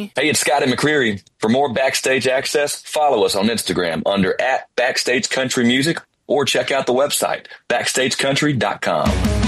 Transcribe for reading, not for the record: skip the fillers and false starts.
Hey, it's Scotty McCreery. For more backstage access, follow us on Instagram under @BackstageCountryMusic or check out the website, BackstageCountry.com.